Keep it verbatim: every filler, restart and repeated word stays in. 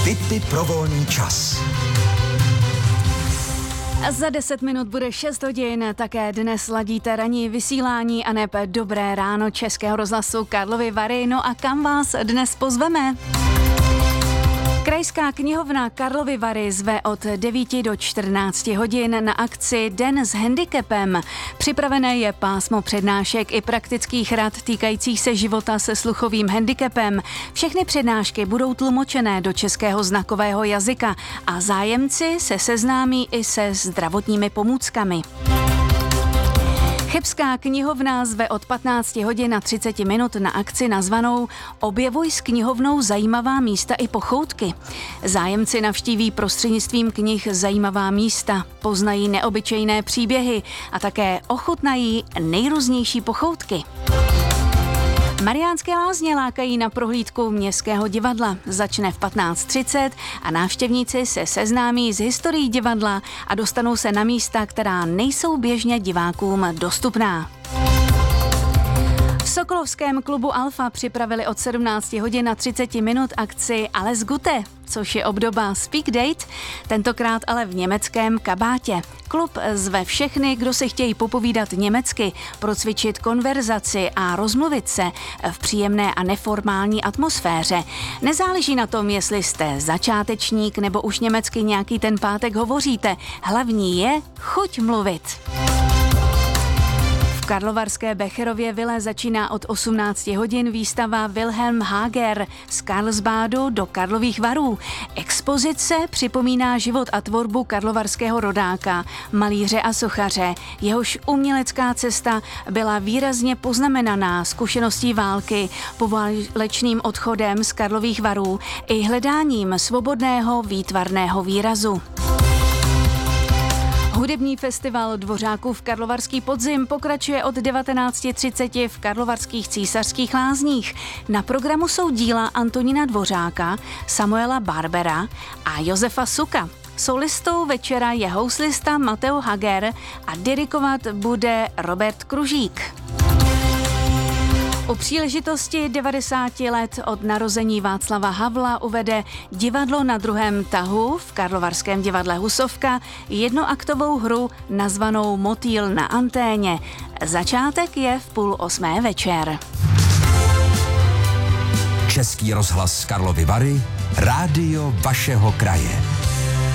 Tipy pro volný čas. Za deset minut bude šest hodin, také dnes ladíte ranní vysílání a neb dobré ráno Českého rozhlasu Karlovy Vary. No a kam vás dnes pozveme? Krajská knihovna Karlovy Vary zve od devíti do čtrnácti hodin na akci Den s handicapem. Připravené je pásmo přednášek i praktických rad týkajících se života se sluchovým handicapem. Všechny přednášky budou tlumočené do českého znakového jazyka a zájemci se seznámí i se zdravotními pomůckami. Chebská knihovna zve od patnácti hodin a třiceti minut na akci nazvanou Objevuj s knihovnou zajímavá místa i pochoutky. Zájemci navštíví prostřednictvím knih zajímavá místa, poznají neobyčejné příběhy a také ochutnají nejrůznější pochoutky. Mariánské Lázně lákají na prohlídku Městského divadla. Začne v patnáct třicet a návštěvníci se seznámí s historií divadla a dostanou se na místa, která nejsou běžně divákům dostupná. V sokolovském klubu Alfa připravili od sedmnácti hodin a třiceti minut akci Alles Gute, což je obdoba Speak Date, tentokrát ale v německém kabátě. Klub zve všechny, kdo si chtějí popovídat německy, procvičit konverzaci a rozmluvit se v příjemné a neformální atmosféře. Nezáleží na tom, jestli jste začátečník nebo už německy nějaký ten pátek hovoříte. Hlavní je chuť mluvit. V karlovarské Becherově vile začíná od osmnácti hodin výstava Wilhelm Hager z Karlsbadu do Karlových Varů. Expozice připomíná život a tvorbu karlovarského rodáka, malíře a sochaře. Jehož umělecká cesta byla výrazně poznamenaná zkušeností války, poválečným odchodem z Karlových Varů i hledáním svobodného výtvarného výrazu. Hudební festival Dvořáků v Karlovarský podzim pokračuje od devatenácti třiceti v karlovarských Císařských lázních. Na programu jsou díla Antonína Dvořáka, Samuela Barbera a Josefa Suka. Solistou večera je houslista Mateo Hager a dirigovat bude Robert Kružík. U příležitosti devadesáti let od narození Václava Havla uvede divadlo Na druhém tahu v karlovarském divadle Husovka jednoaktovou hru nazvanou Motýl na anténě. Začátek je v půl osmé večer. Český rozhlas Karlovy Vary, rádio vašeho kraje.